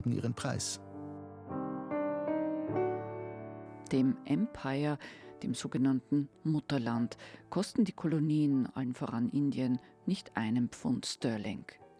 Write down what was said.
halten ihren Preis. Dem Empire, dem sogenannten Mutterland, kosten die Kolonien, allen voran Indien, nicht einen Pfund Sterling.